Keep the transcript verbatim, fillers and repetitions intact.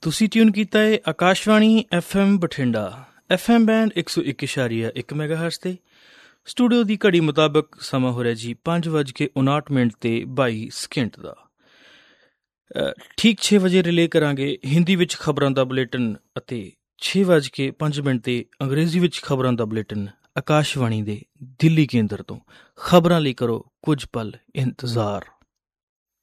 ਤੁਸੀਂ ਟਿਊਨ ਕੀਤਾ ਹੈ Akashvani F M Bathinda, F M band ਇੱਕ ਸੌ ਇੱਕ ਇਸ਼ਾਰੀਆ ਇੱਕ ਮੈਗਾ ਹਰਟਜ਼ 'ਤੇ। ਸਟੂਡੀਓ ਦੀ ਘੜੀ ਮੁਤਾਬਕ ਸਮਾਂ ਹੋ ਰਿਹਾ ਜੀ ਪੰਜ ਵੱਜ ਕੇ ਉਣਾਹਠ ਮਿੰਟ ਅਤੇ ਬਾਈ ਸਕਿੰਟ ਦਾ। ਠੀਕ ਛੇ ਵਜੇ ਰਿਲੇ ਕਰਾਂਗੇ ਹਿੰਦੀ ਵਿੱਚ ਖਬਰਾਂ ਦਾ ਬੁਲੇਟਿਨ ਅਤੇ ਛੇ ਵੱਜ ਕੇ ਪੰਜ ਮਿੰਟ 'ਤੇ ਅੰਗਰੇਜ਼ੀ ਵਿੱਚ ਖਬਰਾਂ ਦਾ ਬੁਲੇਟਿਨ ਆਕਾਸ਼ਵਾਣੀ ਦੇ ਦਿੱਲੀ ਕੇਂਦਰ ਤੋਂ। ਖਬਰਾਂ ਲਈ ਕਰੋ ਕੁਝ ਪਲ ਇੰਤਜ਼ਾਰ।